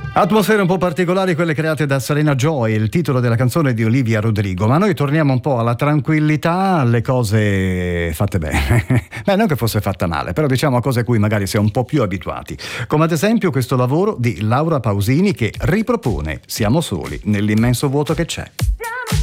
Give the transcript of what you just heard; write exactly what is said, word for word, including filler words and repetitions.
Atmosfere un po' particolari quelle create da Serena Joy, il titolo della canzone di Olivia Rodrigo, ma noi torniamo un po' alla tranquillità, alle cose fatte bene. Beh, non che fosse fatta male, però diciamo a cose a cui magari si è un po' più abituati, come ad esempio questo lavoro di Laura Pausini che ripropone Siamo soli nell'immenso vuoto che c'è.